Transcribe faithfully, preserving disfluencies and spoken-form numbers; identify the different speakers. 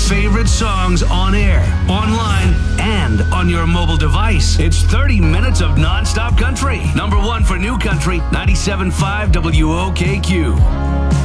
Speaker 1: favorite songs on air, online, and on your mobile device. It's thirty minutes of non-stop country. Number one for new country, ninety-seven point five W O K Q.